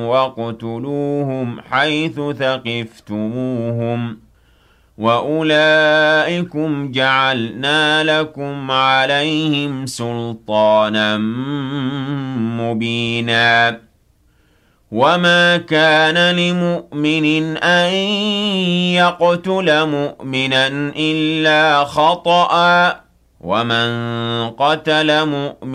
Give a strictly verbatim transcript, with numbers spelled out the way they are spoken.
وَاقْتُلُوهُمْ حَيْثُ ثَقِفْتُمُوهُمْ ۚ وَأُولَٰئِكُمْ جَعَلْنَا لَكُمْ عَلَيْهِمْ سُلْطَانًا مُّبِينًا وَمَا كَانَ لِمُؤْمِنٍ أَن يَقْتُلَ مُؤْمِنًا إِلَّا خَطَأً ۚ وَمَن قَتَلَ مُؤْمِنًا